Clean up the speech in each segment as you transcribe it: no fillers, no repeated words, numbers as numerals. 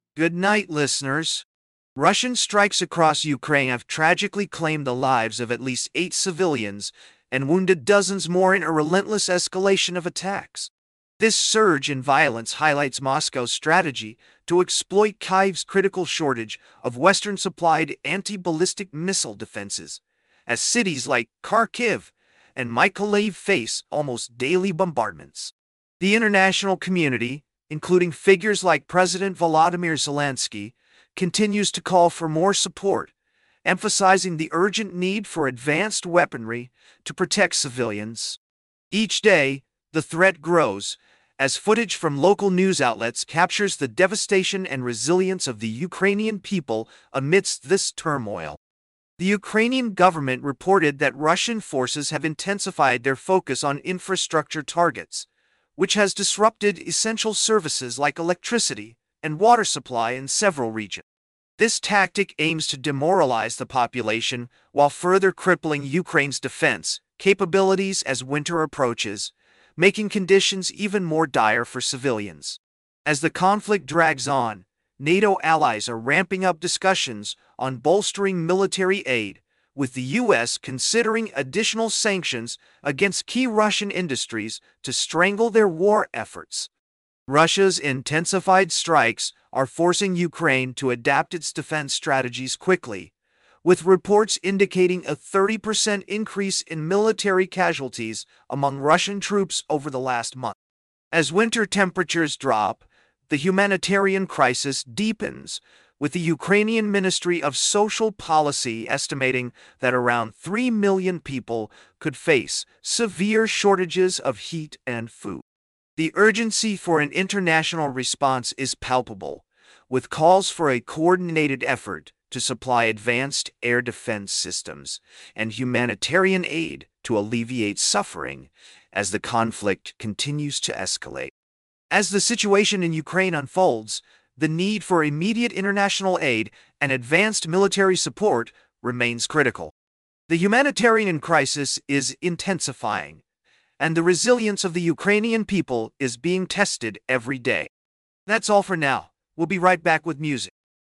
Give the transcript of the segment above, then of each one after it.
Good night, listeners. Russian strikes across Ukraine have tragically claimed the lives of at least 8 civilians and wounded dozens more in a relentless escalation of attacks. This surge in violence highlights Moscow's strategy to exploit Kyiv's critical shortage of Western-supplied anti-ballistic missile defenses, as cities like Kharkiv and Mykolaiv face almost daily bombardments. The international community, including figures like President Volodymyr Zelensky, continues to call for more support, emphasizing the urgent need for advanced weaponry to protect civilians. Each day, the threat grows, as footage from local news outlets captures the devastation and resilience of the Ukrainian people amidst this turmoil. The Ukrainian government reported that Russian forces have intensified their focus on infrastructure targets, which has disrupted essential services like electricity and water supply in several regions. This tactic aims to demoralize the population while further crippling Ukraine's defense capabilities as winter approaches, making conditions even more dire for civilians. As the conflict drags on, NATO allies are ramping up discussions on bolstering military aid, with the U.S. considering additional sanctions against key Russian industries to strangle their war efforts. Russia's intensified strikes are forcing Ukraine to adapt its defense strategies quickly, with reports indicating a 30% increase in military casualties among Russian troops over the last month. As winter temperatures drop, the humanitarian crisis deepens, with the Ukrainian Ministry of Social Policy estimating that around 3 million people could face severe shortages of heat and food. The urgency for an international response is palpable, with calls for a coordinated effort to supply advanced air defense systems and humanitarian aid to alleviate suffering as the conflict continues to escalate. As the situation in Ukraine unfolds, the need for immediate international aid and advanced military support remains critical. The humanitarian crisis is intensifying, and the resilience of the Ukrainian people is being tested every day. That's all for now. We'll be right back with music.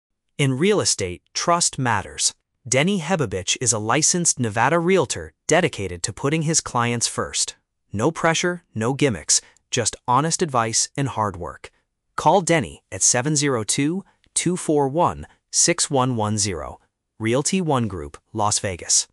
In real estate, trust matters. Denny Hebovich is a licensed Nevada realtor dedicated to putting his clients first. No pressure, no gimmicks, just honest advice and hard work. Call Denny at 702-241-6110. Realty One Group, Las Vegas.